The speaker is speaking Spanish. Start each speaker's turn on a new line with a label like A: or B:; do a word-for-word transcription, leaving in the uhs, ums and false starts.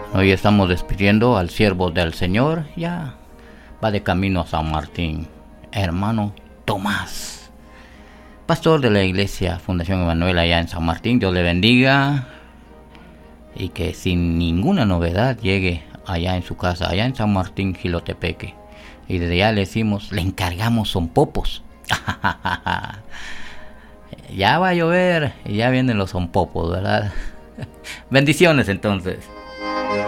A: Hoy estamos despidiendo al siervo del Señor, ya va de camino a San Martín, hermano Tomás, pastor de la iglesia Fundación Emanuel allá en San Martín. Dios le bendiga y que sin ninguna novedad llegue allá en su casa, allá en San Martín, Jilotepeque. Y desde allá le decimos, le encargamos son popos. Ya va a llover y ya vienen los sonpopos, ¿verdad? Bendiciones entonces.